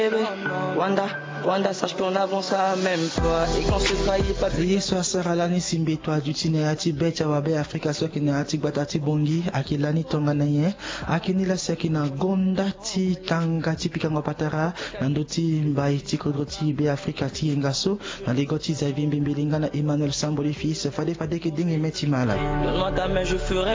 Wanda, sache qu'on avance à même pas et qu'on se trahit pas. Yesu saralani simbetwa jutine ati becha wabe Afrika soki na ati batati bongi akilani tonga na ye akinila seki na gonda ti tanga ti pikango patara nandoti mbai ti kodroti be Afrika ti engaso na legoti za vimbi mbilinga na Emmanuel Samboli fils fade ke dingi meti mala. Donne-moi ta main, je ferai